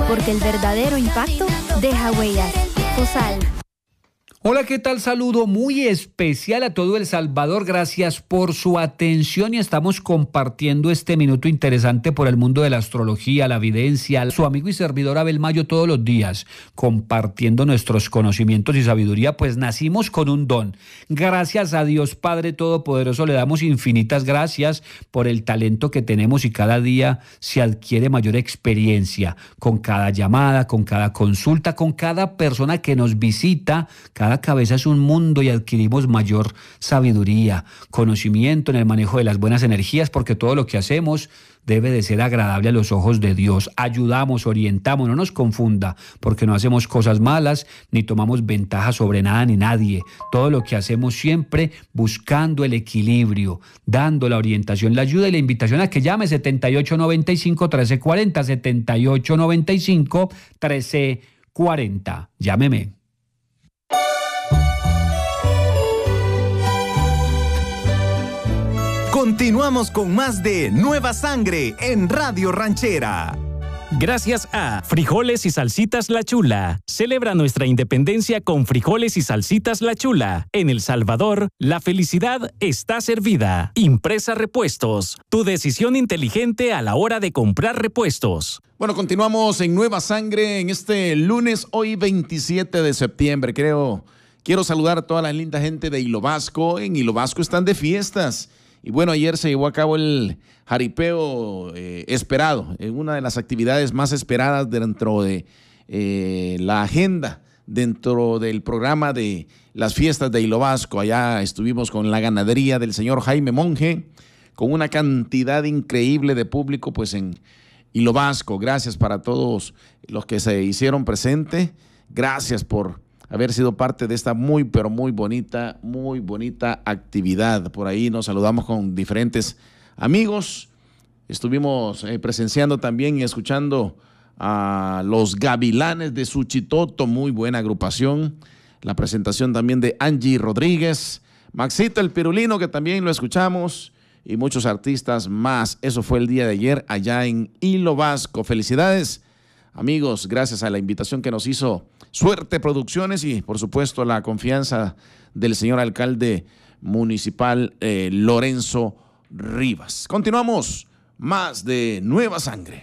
porque el verdadero impacto deja huellas. FOSAL. Hola, ¿qué tal? Saludo muy especial a todo El Salvador. Gracias por su atención y estamos compartiendo este minuto interesante por el mundo de la astrología, la evidencia. Su amigo y servidor Abel Mayo todos los días compartiendo nuestros conocimientos y sabiduría, pues nacimos con un don. Gracias a Dios Padre Todopoderoso le damos infinitas gracias por el talento que tenemos y cada día se adquiere mayor experiencia con cada llamada, con cada consulta, con cada persona que nos visita. Cada cabeza es un mundo y adquirimos mayor sabiduría, conocimiento en el manejo de las buenas energías, porque todo lo que hacemos debe de ser agradable a los ojos de Dios. Ayudamos, orientamos, no nos confunda, porque no hacemos cosas malas ni tomamos ventaja sobre nada ni nadie. Todo lo que hacemos siempre buscando el equilibrio, dando la orientación, la ayuda y la invitación a que llame 7895-1340, 7895-1340. Llámeme. Continuamos con más de Nueva Sangre en Radio Ranchera. Gracias a Frijoles y Salsitas La Chula. Celebra nuestra independencia con frijoles y salsitas La Chula. En El Salvador, la felicidad está servida. Impresa Repuestos. Tu decisión inteligente a la hora de comprar repuestos. Bueno, continuamos en Nueva Sangre en este lunes, hoy 27 de septiembre. Quiero saludar a toda la linda gente de Hilo Vasco. En Hilo Vasco están de fiestas. Y bueno, ayer se llevó a cabo el jaripeo esperado, una de las actividades más esperadas dentro de la agenda, dentro del programa de las fiestas de Hilo Vasco. Allá estuvimos con la ganadería del señor Jaime Monge, con una cantidad increíble de público pues en Hilo Vasco. Gracias para todos los que se hicieron presente. Gracias por haber sido parte de esta muy bonita actividad. Por ahí nos saludamos con diferentes amigos. Estuvimos presenciando también y escuchando a los Gavilanes de Suchitoto, muy buena agrupación. La presentación también de Angie Rodríguez, Maxito el Pirulino, que también lo escuchamos, y muchos artistas más. Eso fue el día de ayer allá en Hilo Vasco. Felicidades, amigos, gracias a la invitación que nos hizo Suerte Producciones y, por supuesto, la confianza del señor alcalde municipal Lorenzo Rivas. Continuamos, más de Nueva Sangre.